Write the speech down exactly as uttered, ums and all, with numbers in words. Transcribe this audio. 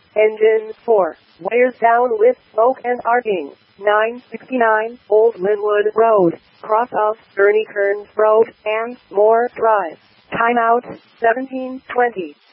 Engine four. Wires down with smoke and arcing. nine sixty-nine Old Linwood Road, cross of Bernie Kearns Road, and Moore Drive. Timeout, seventeen twenty.